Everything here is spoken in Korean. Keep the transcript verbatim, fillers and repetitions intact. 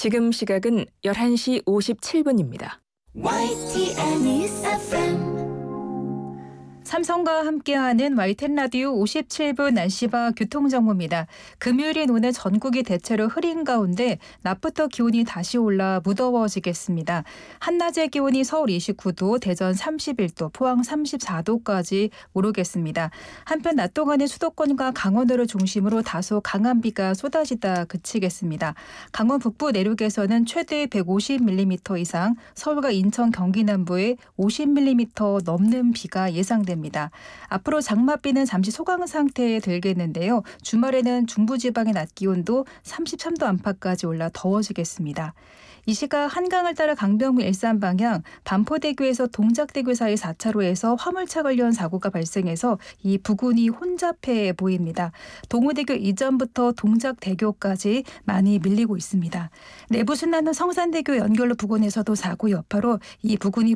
지금 시각은 열한 시 오십칠 분입니다. 와이티엔 News 에프엠 삼성과 함께하는 와이티엔 라디오 오십칠 분 날씨와 교통정보입니다. 금요일인 오늘 전국이 대체로 흐린 가운데 낮부터 기온이 다시 올라 무더워지겠습니다. 한낮의 기온이 서울 이십구 도, 대전 삼십일 도, 포항 삼십사 도까지 오르겠습니다. 한편 낮 동안에 수도권과 강원도를 중심으로 다소 강한 비가 쏟아지다 그치겠습니다. 강원 북부 내륙에서는 최대 백오십 밀리미터 이상, 서울과 인천 경기 남부에 오십 밀리미터 넘는 비가 예상됩니다. 앞으로 장맛비는 잠시 소강 상태에 들겠는데요. 주말에는 중부지방의 낮 기온도 삼십삼 도 안팎까지 올라 더워지겠습니다. 이 시각 한강을 따라 강변북 일산 방향 반포대교에서 동작대교 사이 사 차로에서 화물차 관련 사고가 발생해서 이 부근이 혼잡해 보입니다. 동호대교 이전부터 동작대교까지 많이 밀리고 있습니다. 내부 순환로 성산대교 연결로 부근에서도 사고 여파로 이 부근이